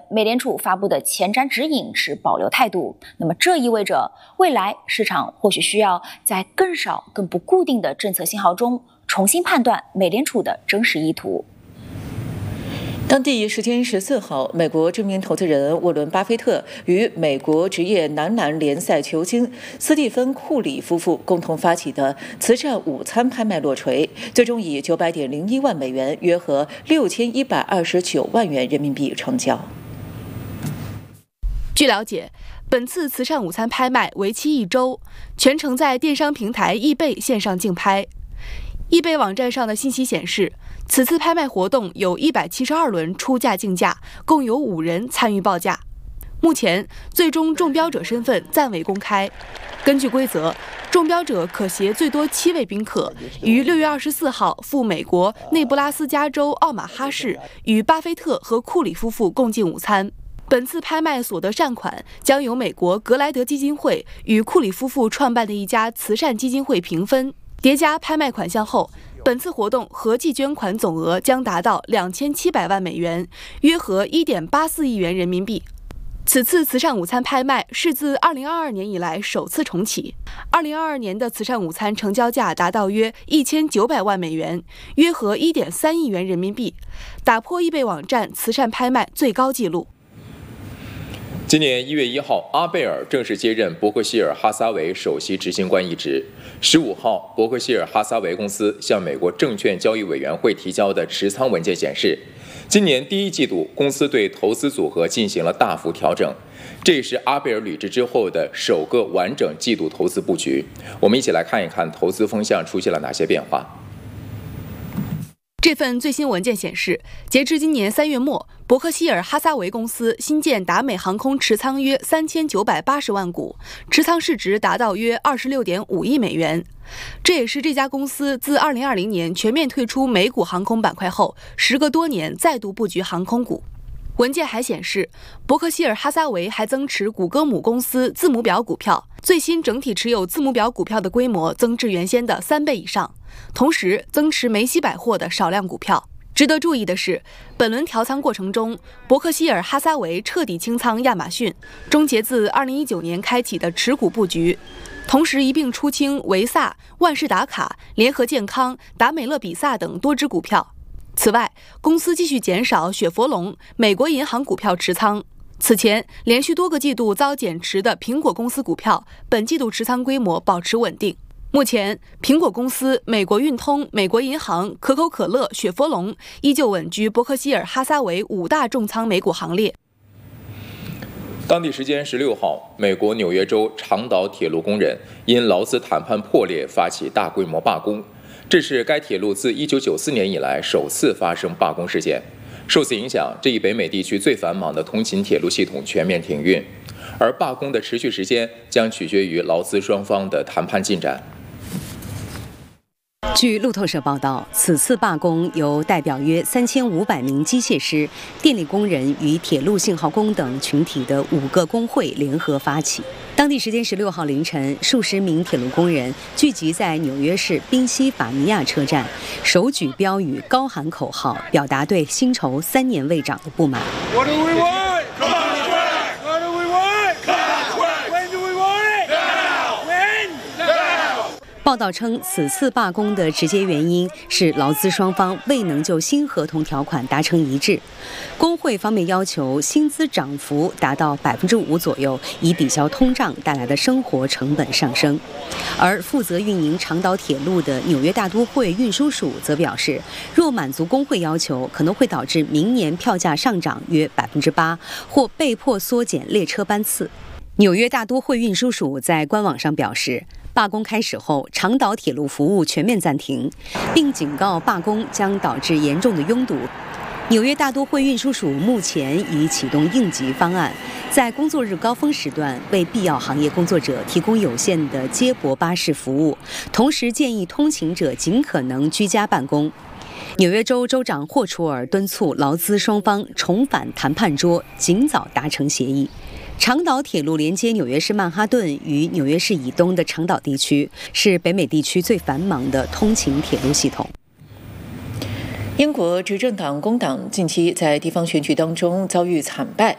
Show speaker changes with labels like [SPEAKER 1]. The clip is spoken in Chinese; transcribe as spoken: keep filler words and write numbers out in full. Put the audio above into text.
[SPEAKER 1] 美联储发布的前瞻指引持保留态度。那么这意味着未来市场或许需要在更少、更不固定的政策信号中重新判断美联储的真实意图。
[SPEAKER 2] 当地时间十四号，美国知名投资人沃伦·巴菲特与美国职业男篮联赛球星斯蒂芬·库里夫妇共同发起的慈善午餐拍卖落锤，最终以九百点零一万美元，约合六千一百二十九万元人民币成交。
[SPEAKER 3] 据了解，本次慈善午餐拍卖为期一周，全程在电商平台易贝线上竞拍。易贝网站上的信息显示，此次拍卖活动有一百七十二轮出价竞价，共有五人参与报价。目前，最终中标者身份暂未公开。根据规则，中标者可携最多七位宾客，于六月二十四号赴美国内布拉斯加州奥马哈市与巴菲特和库里夫妇共进午餐。本次拍卖所得善款将由美国格莱德基金会与库里夫妇创办的一家慈善基金会平分。叠加拍卖款项后，本次活动合计捐款总额将达到两千七百万美元，约合一点八四亿元人民币。此次慈善午餐拍卖是自二零二二年以来首次重启。二零二二年的慈善午餐成交价达到约一千九百万美元，约合一点三亿元人民币，打破易贝网站慈善拍卖最高纪录。
[SPEAKER 4] 今年一月一号，阿贝尔正式接任伯克希尔哈撒韦首席执行官一职。十五号，伯克希尔哈撒韦公司向美国证券交易委员会提交的持仓文件显示，今年第一季度公司对投资组合进行了大幅调整，这也是阿贝尔履职之后的首个完整季度投资布局。我们一起来看一看投资风向出现了哪些变化。
[SPEAKER 3] 这份最新文件显示，截至今年三月末，伯克希尔哈撒韦公司新建达美航空持仓约三千九百八十万股，持仓市值达到约二十六点五亿美元。这也是这家公司自二零二零年全面退出美股航空板块后，时隔多年再度布局航空股。文件还显示，伯克希尔哈撒韦还增持谷歌母公司字母表股票，最新整体持有字母表股票的规模增至原先的三倍以上，同时增持梅西百货的少量股票。值得注意的是，本轮调仓过程中，伯克希尔哈撒韦彻底清仓亚马逊，终结自二零一九年开启的持股布局，同时一并出清维萨、万事达卡、联合健康、达美乐比萨等多只股票。此外，公司继续减少雪佛龙、美国银行股票持仓。此前连续多个季度遭减持的苹果公司股票，本季度持仓规模保持稳定。目前，苹果公司、美国运通、美国银行、可口可乐、雪佛龙依旧稳居伯克希尔哈撒韦五大重仓美股行列。
[SPEAKER 4] 当地时间十六号，美国纽约州长岛铁路工人因劳资谈判破裂发起大规模罢工，这是该铁路自一九九四年以来首次发生罢工事件。受此影响，这一北美地区最繁忙的通勤铁路系统全面停运，而罢工的持续时间将取决于劳资双方的谈判进展。
[SPEAKER 5] 据路透社报道，此次罢工由代表约三千五百名机械师、电力工人与铁路信号工等群体的五个工会联合发起。当地时间十六号凌晨，数十名铁路工人聚集在纽约市宾夕法尼亚车站，手举标语，高喊口号，表达对薪酬三年未涨的不满。
[SPEAKER 6] What do we want? Contract. What do we want? Contract. When do we want it? Now. When? Now.
[SPEAKER 5] 报道称，此次罢工的直接原因是劳资双方未能就新合同条款达成一致。工会方面要求薪资涨幅达到百分之五左右，以抵消通胀带来的生活成本上升。而负责运营长岛铁路的纽约大都会运输署则表示，若满足工会要求，可能会导致明年票价上涨约百分之八，或被迫缩减列车班次。纽约大都会运输署在官网上表示，罢工开始后，长岛铁路服务全面暂停，并警告罢工将导致严重的拥堵。纽约大都会运输署目前已启动应急方案，在工作日高峰时段为必要行业工作者提供有限的接驳巴士服务，同时建议通勤者尽可能居家办公。纽约州州长霍楚尔敦促劳资双方重返谈判桌，尽早达成协议。长岛铁路连接纽约市曼哈顿与纽约市以东的长岛地区，是北美地区最繁忙的通勤铁路系统。
[SPEAKER 2] 英国执政党工党近期在地方选举当中遭遇惨败，